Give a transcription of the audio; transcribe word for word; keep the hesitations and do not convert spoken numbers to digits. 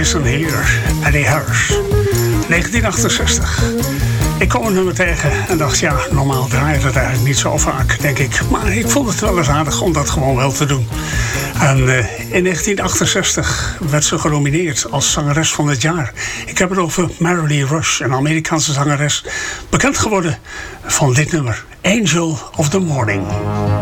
Listen Here, Eddie Harris. negentien achtenzestig. Ik kwam een nummer tegen en dacht, ja, normaal draait het eigenlijk niet zo vaak, denk ik. Maar ik vond het wel eens aardig om dat gewoon wel te doen. En uh, in negentien achtenzestig werd ze genomineerd als zangeres van het jaar. Ik heb het over Mary Lee Rush, een Amerikaanse zangeres. Bekend geworden van dit nummer, Angel of the Morning.